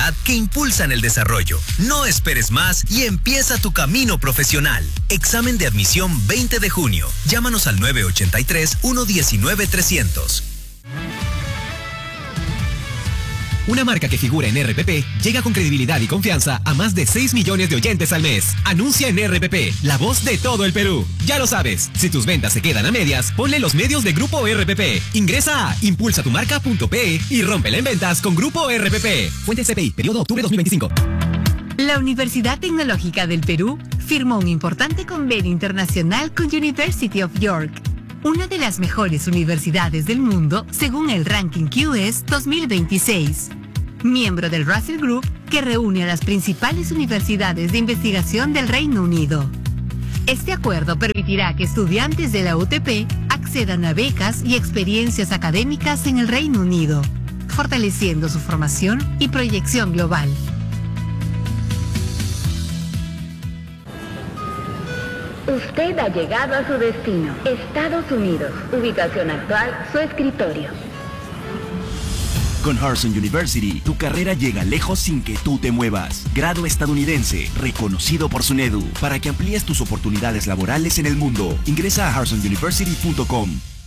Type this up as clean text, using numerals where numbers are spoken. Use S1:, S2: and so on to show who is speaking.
S1: universidad que impulsan el desarrollo. No esperes más y empieza tu camino profesional. Examen de admisión 20 de junio. Llámanos al 983-119-300.
S2: Una marca que figura en RPP llega con credibilidad y confianza a más de 6 millones de oyentes al mes. Anuncia en RPP, la voz de todo el Perú. Ya lo sabes, si tus ventas se quedan a medias, ponle los medios de Grupo RPP. Ingresa a impulsatumarca.pe y rómpela en ventas con Grupo RPP. Fuente CPI, periodo octubre 2025.
S3: La Universidad Tecnológica del Perú firmó un importante convenio internacional con University of York, una de las mejores universidades del mundo según el ranking QS 2026. Miembro del Russell Group, que reúne a las principales universidades de investigación del Reino Unido. Este acuerdo permitirá que estudiantes de la UTP accedan a becas y experiencias académicas en el Reino Unido, fortaleciendo su formación y proyección global.
S4: Usted ha llegado a su destino, Estados Unidos. Ubicación actual, su escritorio.
S5: Con Harson University, tu carrera llega lejos sin que tú te muevas. Grado estadounidense, reconocido por SUNEDU, para que amplíes tus oportunidades laborales en el mundo. Ingresa a harsonuniversity.com.